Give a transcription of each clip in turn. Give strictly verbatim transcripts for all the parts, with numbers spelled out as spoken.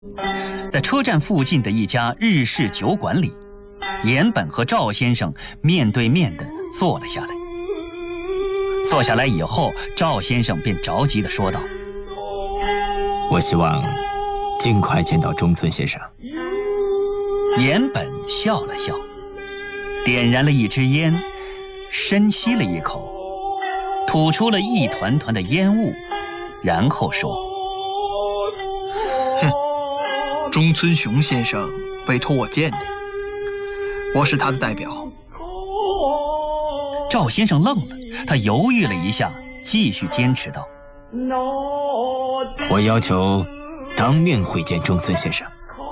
在车站附近的一家日式酒馆里，岩本和赵先生面对面地坐了下来。坐下来以后，赵先生便着急地说道：“ 我希望尽快见到中村先生。” 岩本笑了笑，点燃了一支烟，深吸了一口，吐出了一团团的烟雾，然后说：“ 哼，中村雄先生委托我见你，我是他的代表。” 赵先生愣了，他犹豫了一下，继续坚持道：“ 我要求当面会见中村先生。”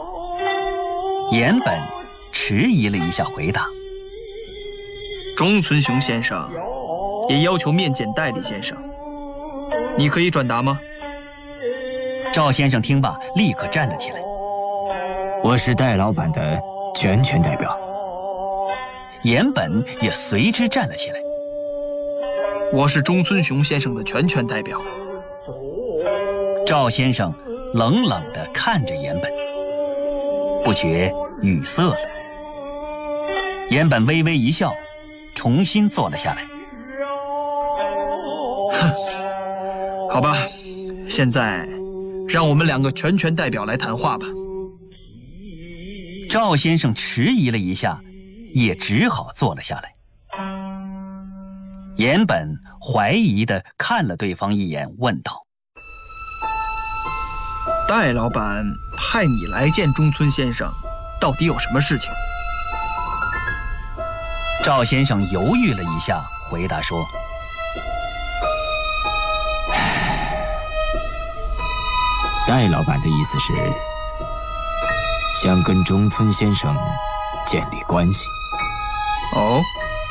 岩本迟疑了一下，回答：“ 中村雄先生也要求面见代理先生，你可以转达吗？” 赵先生听罢，立刻站了起来：“ 我是戴老板的全权代表。” 岩本也随之站了起来：“ 我是中村雄先生的全权代表。” 赵先生冷冷地看着岩本，不觉语塞了。岩本微微一笑，重新坐了下来。 哼，好吧，现在让我们两个全权代表来谈话吧。 赵先生迟疑了一下，也只好坐了下来。岩本怀疑地看了对方一眼，问道：“ 戴老板派你来见中村先生，到底有什么事情？” 赵先生犹豫了一下，回答说：“ 戴老板的意思是想跟中村先生建立关系。” 哦。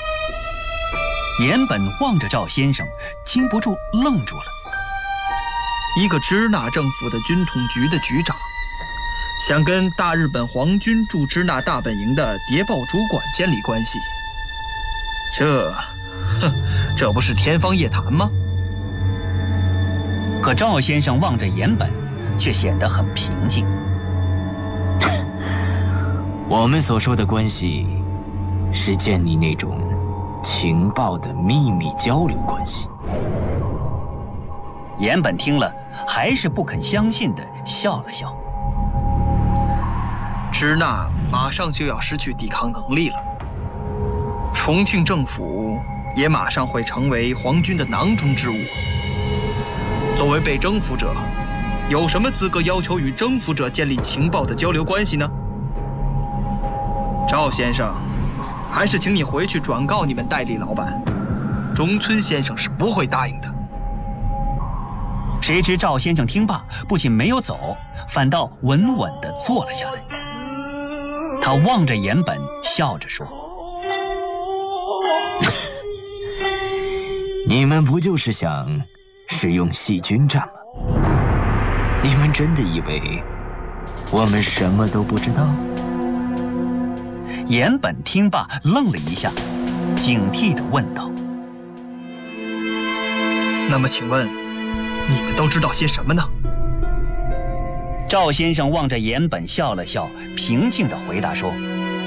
岩本望着赵先生，禁不住愣住了。 一个支那政府的军统局的局长，想跟大日本皇军驻支那大本营的谍报主管建立关系，这，哼，这不是天方夜谭吗？ 可赵先生望着岩本，却显得很平静。 我们所说的关系，是建立那种情报的秘密交流关系。 岩本听了，还是不肯相信地笑了笑。 支那马上就要失去抵抗能力了，重庆政府也马上会成为皇军的囊中之物。作为被征服者，有什么资格要求与征服者建立情报的交流关系呢？赵先生，还是请你回去转告你们代理老板，中村先生是不会答应的。 谁知赵先生听罢，不仅没有走，反倒稳稳地坐了下来。他望着岩本，笑着说：“ 你们不就是想使用细菌战吗？你们真的以为我们什么都不知道？” 岩本听罢愣了一下，警惕地问道：“ 那么请问你们都知道些什么呢？” 赵先生望着岩本笑了笑，平静地回答说：“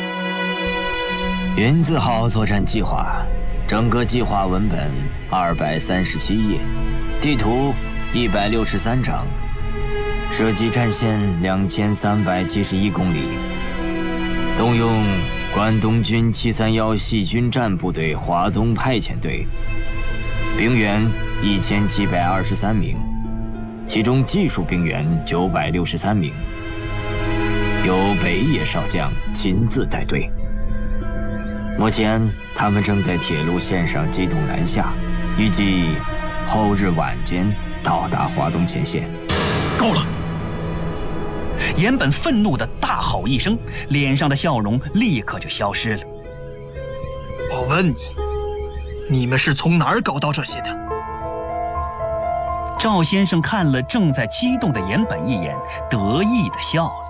云字号作战计划，整个计划文本二百三十七页，地图一百六十三张，设计战线两千三百七十一公里，动用关东军七三一细菌战部队华东派遣队，兵员一千七百二十三名，其中技术兵员九百六十三名，由北野少将亲自带队。目前他们正在铁路线上机动南下，预计后日晚间到达华东前线。” 够了！ 岩本愤怒地大吼一声，脸上的笑容立刻就消失了。 我问你，你们是从哪儿搞到这些的？ 赵先生看了正在激动的岩本一眼，得意地笑了。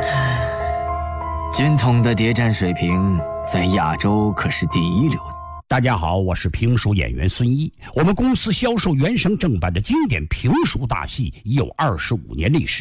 军统的谍战水平在亚洲可是第一流， 大家好，我是评书演员孙一。我们公司销售原声正版的经典评书大戏已有二十五年历史。